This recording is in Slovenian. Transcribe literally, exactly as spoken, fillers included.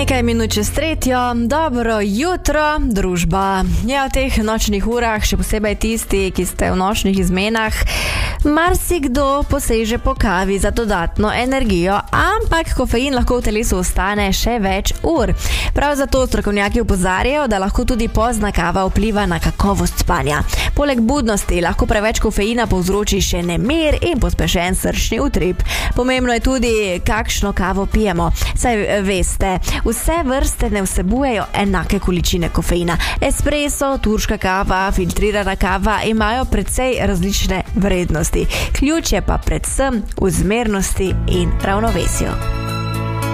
Nekaj minut čez tretjo, dobro jutro, družba. Ja, v teh nočnih urah, še posebej tisti, ki ste v nočnih izmenah, marsikdo poseže po kavi za dodatno energijo, ampak kofein lahko v telesu ostane še več ur. Prav zato strokovnjaki opozarjajo, da lahko tudi pozna kava vpliva na kakovost spanja. Poleg budnosti lahko preveč kofeina povzroči še nemir in pospešen srčni utrip. Pomembno je tudi, kakšno kavo pijemo. Saj veste, vse vrste ne vsebujejo enake količine kofeina. Espresso, turška kava, filtrirana kava imajo precej različne vrednosti. Ključ je pa predvsem v zmernosti in ravnovesju.